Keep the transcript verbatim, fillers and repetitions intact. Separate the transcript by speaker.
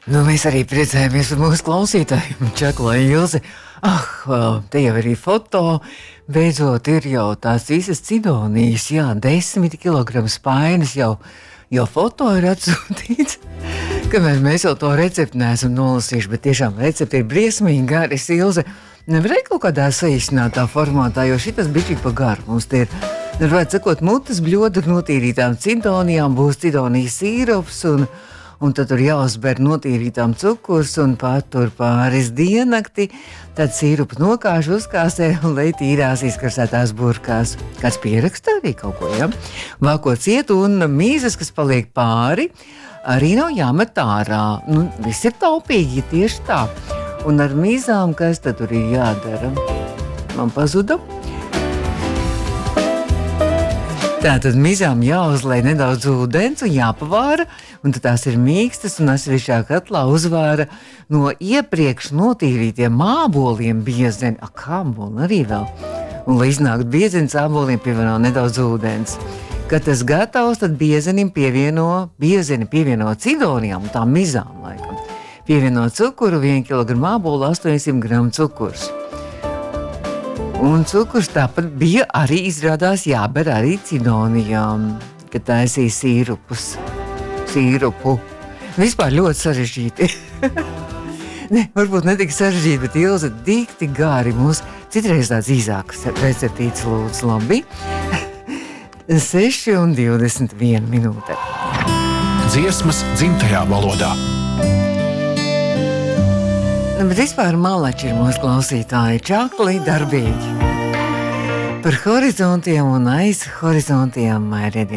Speaker 1: Nu, mēs arī priecājamies par mūsu klausītājiem. Čakla Ilze. Ah, te jau arī foto. Beidzot ir jau tās visas cidonijas, jā, desmit kilogramu spainas jau, jau foto ir atsūtīts. Kamēr mēs jau to recepti neesam nolasījuši, bet tiešām recepti ir briesmīgi gari. Ilze nevarēja kaut kādā saīsinātā formātā, jo šitas bišķīgi pa garu. Mums te ir, varētu sakot, mutes bļoda ar notīrītām cidonijām, būs cidonijas sīrops un Un tad tur jāuzber notīrītām cukurs un patur pāris diennakti. Tad sīrupu nokāž uzkāsē un lai tīrās izkarsētās burkās. Kāds pieraksta arī kaut ko, ja? Vāko ciet un mīzes, kas paliek pāri, arī nav jāmet ārā. Nu, viss ir taupīgi, tieši tā. Un ar mīzām, kas tad tur ir jādara? Man pazuda. Tātad mizām jāuzlej nedaudz ūdens un jāpavāra, un tad tās ir mīkstas un atsevišķā katlā uzvāra no iepriekš notīrītiem āboliem biezeni. Ak, āboli arī vēl. Un, lai iznāktu biezens, āboliem pievieno nedaudz ūdens. Kad tas gatavs, tad biezenim pievieno, biezeni pievieno cidonijām un tām mizām, laikam. Pievieno cukuru, vienu kilogramu ābolu, astoņsimt gramu cukurs. Un cukurs tāpat bija arī izrādās jāber arī cidonijām, kad taisīja sīrupus. Sīrupu. Vispār ļoti sarežģīti. ne, varbūt ne tik sarežģīti, bet Ilze dikti gāri mūs. Citreiz tāds īzāks receptīts lūdzu, labi. seši un divdesmit viena minūte.
Speaker 2: Dziesmas dzimtajā valodā.
Speaker 1: Bet vispār malači ir mūsu klausītāji, čakli darbīgi. Par horizontiem un aiz horizontiem, Mairēdien.